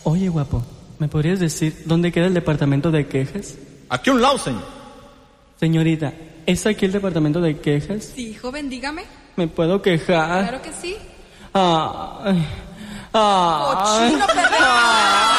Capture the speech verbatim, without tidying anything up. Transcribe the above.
Oye, guapo, ¿me podrías decir dónde queda el departamento de quejas? Aquí a un lado, señor. Señorita, ¿es aquí el departamento de quejas? Sí, joven, dígame. ¿Me puedo quejar? Claro que sí. Ay, ay, Cochino, perro.